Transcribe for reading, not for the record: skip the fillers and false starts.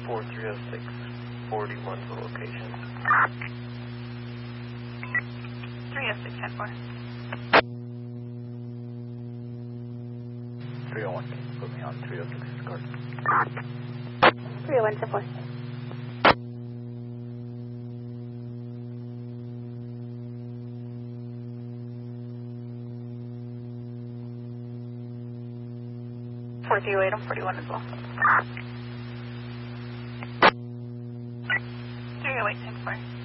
4306, 41 is the location. 306, 10-4. 301, can you put me on 306's card? 301, 10-4. I'm 41 as well. 308, 10-4.